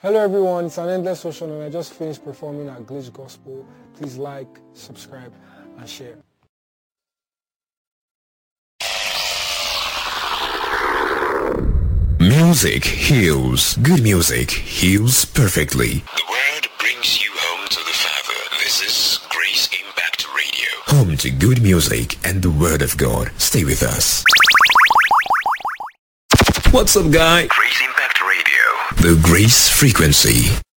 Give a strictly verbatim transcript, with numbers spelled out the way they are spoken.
Hello everyone, it's an endless ocean and I just finished performing at Glitch Gospel. Please like, subscribe and share. Music heals. Good music heals perfectly. The word brings you home to the Father. This is Grace Impact Radio. Home to good music and the Word of God. Stay with us. What's up, guy? Grace Impact Radio. The Grace Frequency.